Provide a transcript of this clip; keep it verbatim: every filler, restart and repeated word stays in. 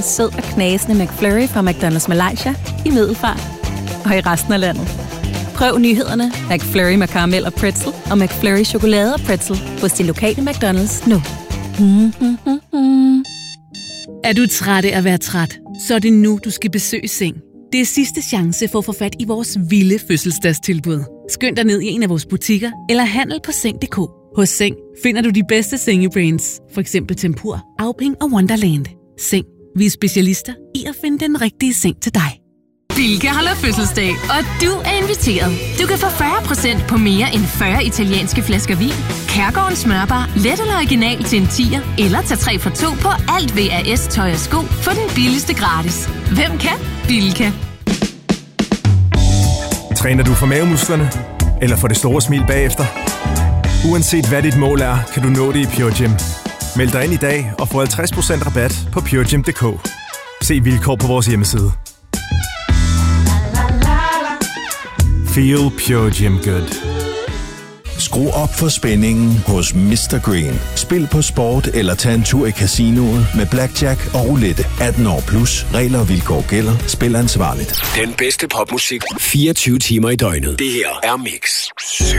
sød og knasende McFlurry fra McDonald's Malaysia i Middelfart og i resten af landet. Prøv nyhederne McFlurry med karamel og pretzel og McFlurry chokolade og pretzel hos de lokale McDonald's nu. Mm-hmm. Er du træt af at være træt, så er det nu, du skal besøge Seng. Det er sidste chance for at få fat i vores vilde fødselsdagstilbud. Skynd dig ned i en af vores butikker eller handel på seng punktum d k. Hos Seng finder du de bedste sengebrands, for eksempel Tempur, Auping og Wonderland. Seng. Vi er specialister i at finde den rigtige seng til dig. Bilka holder fødselsdag, og du er inviteret. Du kan få fyrre procent på mere end fyrre italienske flasker vin, Kærgårdens smørbar, let eller original til en tier, eller tag tre for to på alt V A S tøj og sko for den billigste gratis. Hvem kan? Bilka. Træner du for mavemusklerne? Eller for det store smil bagefter? Uanset hvad dit mål er, kan du nå det i Pure Gym. Meld dig ind i dag og få halvtreds procent rabat på pure gym punktum d k. Se vilkår på vores hjemmeside. Feel Pure Gym good. Skru op for spændingen hos mister Green. Spil på sport eller tag en tur i casinoet med blackjack og roulette. atten år plus. Regler og vilkår gælder. Spil ansvarligt. Den bedste popmusik fireogtyve timer i døgnet. Det her er Mix.